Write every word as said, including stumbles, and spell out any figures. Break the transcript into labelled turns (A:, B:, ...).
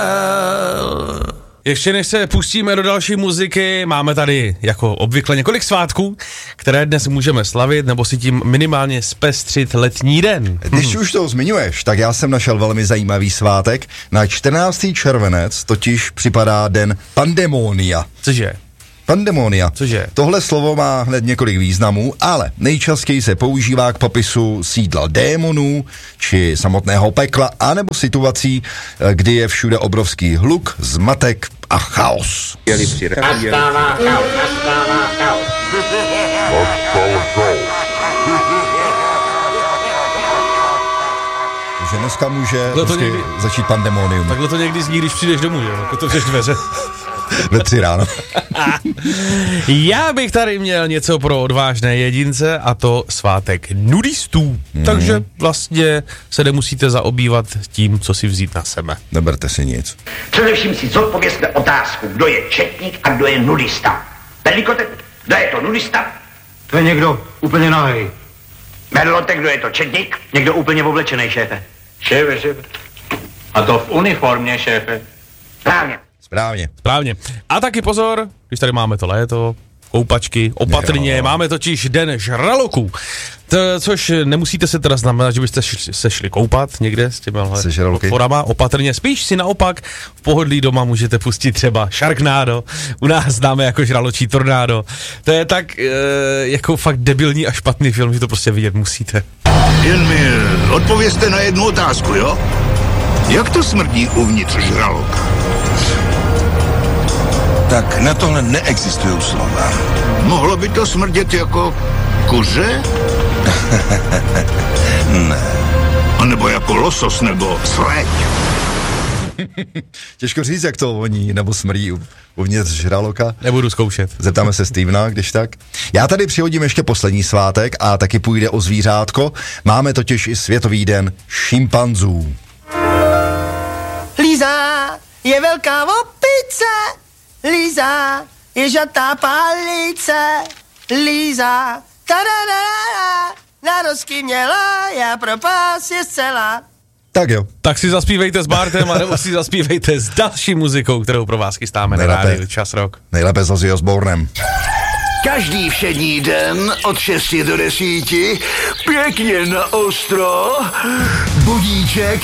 A: Ještě než se pustíme do další muziky, máme tady jako obvykle několik svátků, které dnes můžeme slavit, nebo si tím minimálně zpestřit letní den.
B: Když už to zmiňuješ, tak já jsem našel velmi zajímavý svátek. Na čtrnáctého červenec totiž připadá den Pandemonia.
A: Cože?
B: Pandemonia.
A: Cože?
B: Tohle slovo má hned několik významů, ale nejčastěji se používá k popisu sídla démonů, či samotného pekla, anebo situací, kdy je všude obrovský hluk, zmatek a chaos.
C: Nastává chaos, nastává chaos.
B: Že dneska může
A: to
B: prostě
A: někdy...
B: začít pandemonium.
A: Takhle to někdy zní, když přijdeš domů, že? Jako to přeš dveře.
B: Ve tři ráno.
A: Já bych tady měl něco pro odvážné jedince, a to svátek nudistů. Mm. Takže vlastně se nemusíte zaobývat tím, co si vzít na sebe.
B: Neberte si nic.
C: Především si zodpovězte otázku, kdo je četník a kdo je nudista. Pelikote, kdo je to nudista?
D: To je někdo úplně nahej.
C: Merlote, kdo je to četník?
D: Někdo úplně oblečený, šéfe.
E: Šéfe, šéfe. A to v uniformě, šéfe.
C: Správně.
B: Správně.
A: Správně. A taky pozor, když tady máme to léto, koupačky, opatrně, jo. Máme totiž den žraloků. To, což nemusíte se teda znamenat, že byste šli, se šli koupat někde s těmihle podporama, opatrně. Spíš si naopak v pohodlí doma můžete pustit třeba Sharknado, u nás známe jako žraločí tornádo. To je tak e, jako fakt debilní a špatný film, že to prostě vidět musíte.
F: Jen mi odpovězte na jednu otázku, jo? Jak to smrdí uvnitř žraloka?
G: Tak na tohle neexistují slova.
F: Mohlo by to smrdět jako kuře?
G: Ne.
F: A nebo jako losos nebo sleď?
B: Těžko říct, jak to voní nebo smrdí uvnitř žraloka.
A: Nebudu zkoušet.
B: Zeptáme se Stevena, když tak. Já tady přihodím ještě poslední svátek a taky půjde o zvířátko. Máme totiž i Světový den šimpanzů.
H: Líza je velká opice, Líza je žatá palice, Líza tadadada, na rozky měla, já pro pás je zcela.
B: Tak jo.
A: Tak si zaspívejte s Bartem, anebo si zaspívejte s další muzikou, kterou pro vás chystáme na rádiu Čas Rock.
B: Nejlépe s Ozzy Osbournem.
F: Každý všední den od šesti do desíti, pěkně na ostro, budíček